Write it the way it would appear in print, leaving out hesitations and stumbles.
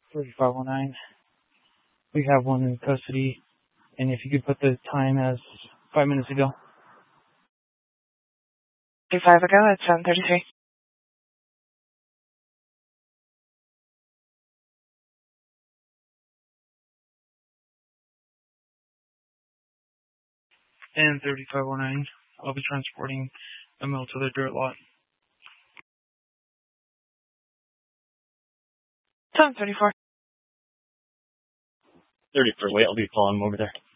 3509. We have one in custody, and if you could put the time as 5 minutes ago. 5 ago at 7:33. And 3509, I'll be transporting a mill to the dirt lot. 7:34. 31st, wait, I'll be following him over there.